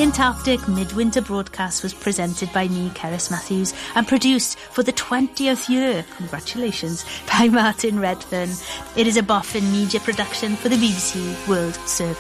The Antarctic Midwinter broadcast was presented by me, Cerys Matthews, and produced for the 20th year, congratulations, by Martin Redfern. It is a Boffin Media production for the BBC World Service.